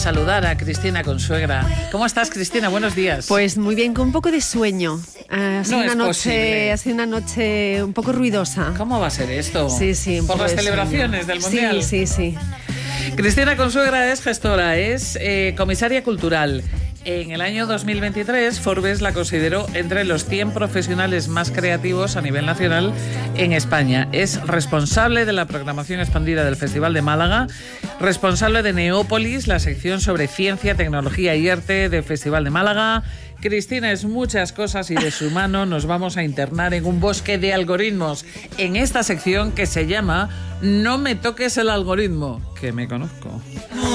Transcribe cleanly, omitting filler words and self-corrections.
saludar a Cristina Consuegra. ¿Cómo estás, Cristina? Buenos días. Pues muy bien, con un poco de sueño. Ha sido No una noche un poco ruidosa. ¿Cómo va a ser esto? Sí. ¿Por las celebraciones del Mundial? Sí. Cristina Consuegra es gestora, es comisaria cultural. En el año 2023, Forbes la consideró entre los 100 profesionales más creativos a nivel nacional en España. Es responsable de la programación expandida del Festival de Málaga, responsable de Neópolis, la sección sobre ciencia, tecnología y arte del Festival de Málaga. Cristina es muchas cosas y de su mano nos vamos a internar en un bosque de algoritmos en esta sección que se llama No me toques el algoritmo, que me conozco.